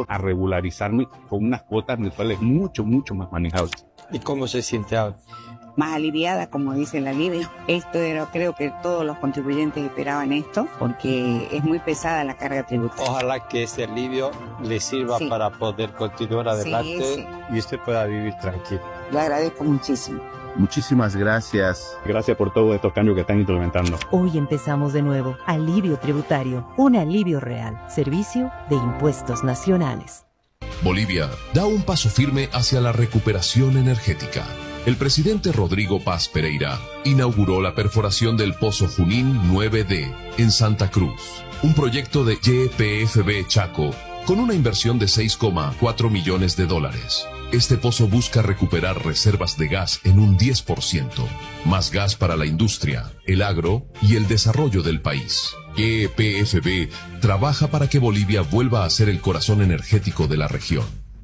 a regularizarme con unas cuotas mensuales mucho más manejables. ¿Y cómo se siente ahora? Más aliviada, como dice el alivio. Creo que todos los contribuyentes esperaban esto, porque es muy pesada la carga tributaria. Ojalá que este alivio le sirva para poder continuar adelante y usted pueda vivir tranquilo. Lo agradezco muchísimo. Muchísimas gracias. Gracias por todos estos cambios que están implementando. Hoy empezamos de nuevo. Alivio tributario. Un alivio real. Servicio de Impuestos Nacionales. Bolivia da un paso firme hacia la recuperación energética. El presidente Rodrigo Paz Pereira inauguró la perforación del Pozo Junín 9D en Santa Cruz, un proyecto de YPFB Chaco con una inversión de $6,4 millones. Este pozo busca recuperar reservas de gas en un 10%, más gas para la industria, el agro y el desarrollo del país. YPFB trabaja para que Bolivia vuelva a ser el corazón energético de la región.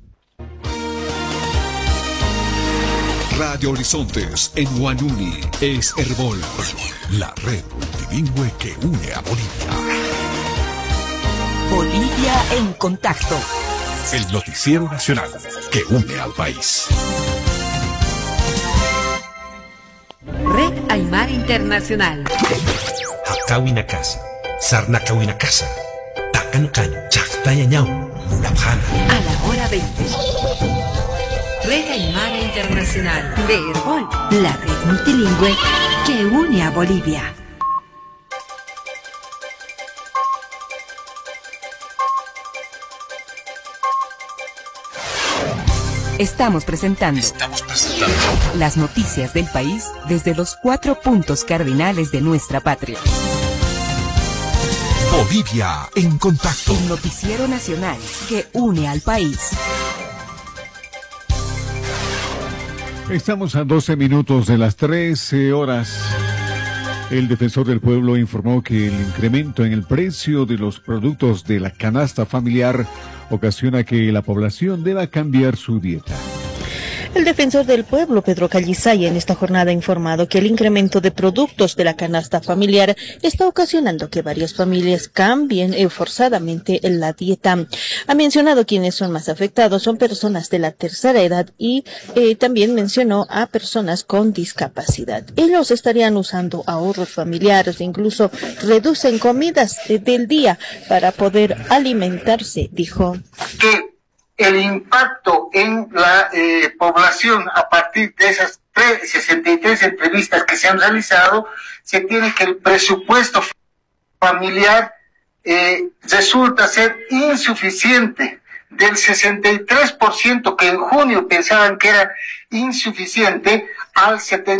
Radio Horizontes en Huanuni es Herbol, la red multilingüe que une a Bolivia. Bolivia en contacto. El noticiero nacional que une al país. Red Aymara Internacional. Hakawina Casa, Sarnakawina Casa, Takanokan, Chaktayañao, Mulabjana. A la hora 20. Red Aymara Internacional de Herbol, la red multilingüe que une a Bolivia. Estamos presentando las noticias del país desde los 4 puntos cardinales de nuestra patria. Bolivia en contacto. El noticiero nacional que une al país. Estamos a 12 minutos de las 13 horas. El defensor del pueblo informó que el incremento en el precio de los productos de la canasta familiar ocasiona que la población deba cambiar su dieta. El defensor del pueblo, Pedro Callisaya, en esta jornada ha informado que el incremento de productos de la canasta familiar está ocasionando que varias familias cambien forzadamente la dieta. Ha mencionado quienes son más afectados son personas de la tercera edad y también mencionó a personas con discapacidad. Ellos estarían usando ahorros familiares, incluso reducen comidas del día para poder alimentarse, dijo. El impacto en la población a partir de esas 63 entrevistas que se han realizado, se tiene que el presupuesto familiar resulta ser insuficiente. Del 63% que en junio pensaban que era insuficiente, al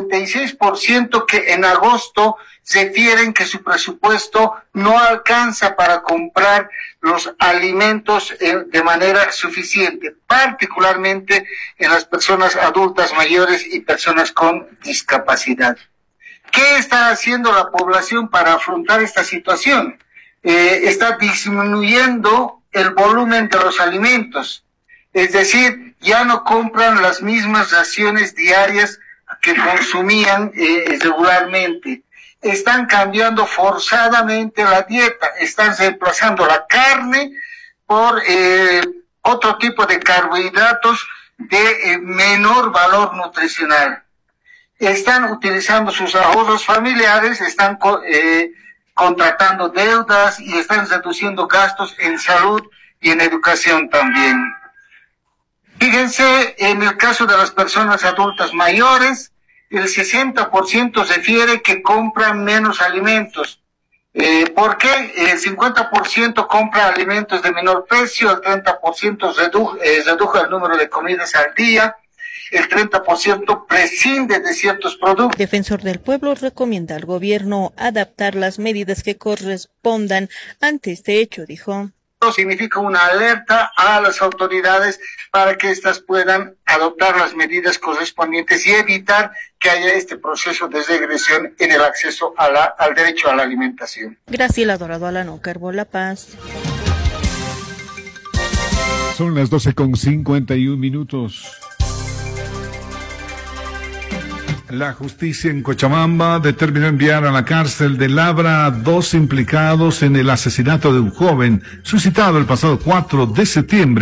76% que en agosto refieren que su presupuesto no alcanza para comprar los alimentos de manera suficiente, particularmente en las personas adultas mayores y personas con discapacidad. ¿Qué está haciendo la población para afrontar esta situación? Está disminuyendo el volumen de los alimentos, es decir, ya no compran las mismas raciones diarias que consumían regularmente. Están cambiando forzadamente la dieta, están reemplazando la carne por otro tipo de carbohidratos de menor valor nutricional. Están utilizando sus ahorros familiares, están contratando deudas y están reduciendo gastos en salud y en educación también. Fíjense, en el caso de las personas adultas mayores, el 60% refiere que compran menos alimentos. ¿Por qué? El 50% compra alimentos de menor precio, el 30% redujo el número de comidas al día, el 30% prescinde de ciertos productos. Defensor del pueblo recomienda al gobierno adaptar las medidas que correspondan ante este hecho, dijo. Significa una alerta a las autoridades para que éstas puedan adoptar las medidas correspondientes y evitar que haya este proceso de regresión en el acceso al derecho a la alimentación. Graciela Dorado Alano, Herbol La Paz. Son las 12:51. La justicia en Cochabamba determinó enviar a la cárcel de Labra a 2 implicados en el asesinato de un joven suscitado el pasado 4 de septiembre.